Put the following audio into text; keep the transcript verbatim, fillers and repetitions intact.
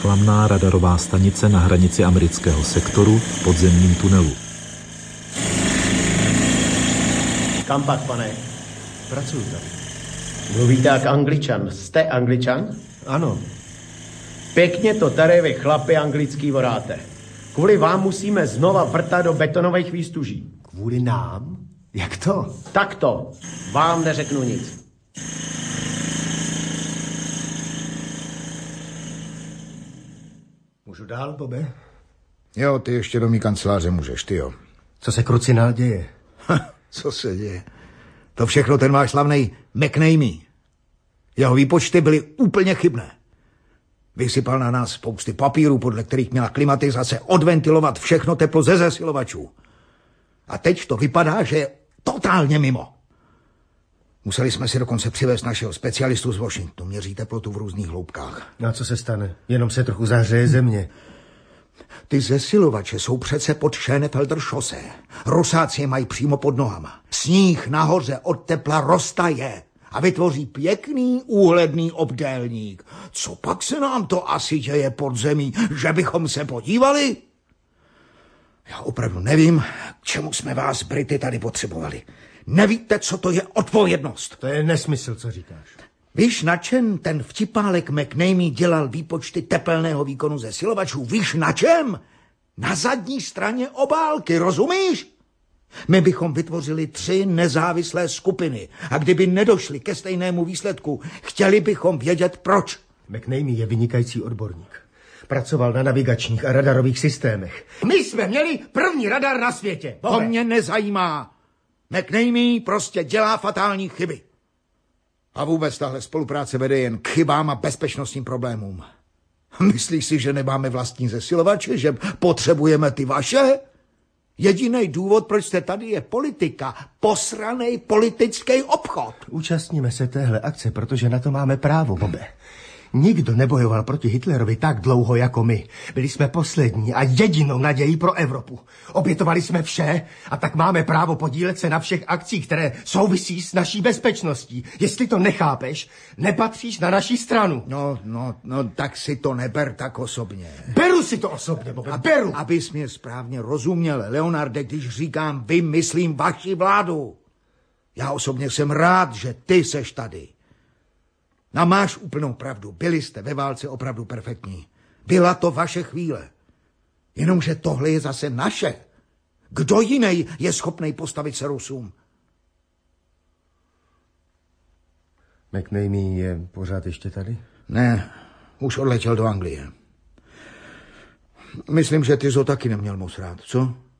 reklamná radarová stanice na hranici amerického sektoru v podzemním tunelu. Kam pak, pane? Pracuju tady. Mluvíte jak Angličan. Jste Angličan? Ano. Pěkně to tady vy chlapi anglický voráte. Kvůli vám musíme znova vrtat do betonových výstuží. Kvůli nám? Jak to? Tak to. Vám neřeknu nic. Můžu dál, Bobe? Jo, ty ještě do mý kanceláře můžeš, ty jo. Co se krucinál děje? Co se děje? To všechno ten váš slavnej McNamee. Jeho výpočty byly úplně chybné. Vysypal na nás spousty papírů, podle kterých měla klimatizace odventilovat všechno teplo ze zesilovačů. A teď to vypadá, že je totálně mimo. Museli jsme si dokonce přivést našeho specialistu z Washingtonu. Měří teplotu v různých hloubkách. No a co se stane? Jenom se trochu zahřeje země. Ty zesilovače jsou přece pod Schönefelder šosé. Rusáci je mají přímo pod nohama. Sníh nahoře od tepla roztaje a vytvoří pěkný úhledný obdélník. Co pak se nám to asi děje pod zemí, že bychom se podívali? Já opravdu nevím, k čemu jsme vás, Brity, tady potřebovali. Nevíte, co to je odpovědnost? To je nesmysl, co říkáš. Víš, na čem ten vtipálek McNamee dělal výpočty tepelného výkonu zesilovačů? Víš, na čem? Na zadní straně obálky, rozumíš? My bychom vytvořili tři nezávislé skupiny a kdyby nedošli ke stejnému výsledku, chtěli bychom vědět proč. McNamee je vynikající odborník. Pracoval na navigačních a radarových systémech. My jsme měli první radar na světě. To mě nezajímá. McNamee prostě dělá fatální chyby. A vůbec tahle spolupráce vede jen k chybám a bezpečnostním problémům. Myslíš si, že nemáme vlastní zesilovače, že potřebujeme ty vaše? Jediný důvod, proč jste tady, je politika. Posranej politický obchod. Účastníme se téhle akce, protože na to máme právo, Bobe. Nikdo nebojoval proti Hitlerovi tak dlouho jako my. Byli jsme poslední a jedinou nadějí pro Evropu. Obětovali jsme vše a tak máme právo podílet se na všech akcích, které souvisí s naší bezpečností. Jestli to nechápeš, nepatříš na naší stranu. No, no, no, tak si to neber tak osobně. Beru si to osobně, Bobe, beru. Abys mě správně rozuměl, Leonarde, když říkám vy, myslím vaši vládu. Já osobně jsem rád, že ty seš tady. No máš úplnou pravdu, byli jste ve válce opravdu perfektní. Byla to vaše chvíle. Jenomže tohle je zase naše. Kdo jiný je schopný postavit se Rusům? McNamee je pořád ještě tady? Ne, už odletěl do Anglie. Myslím, že ty jsi ho taky neměl moc rád, co?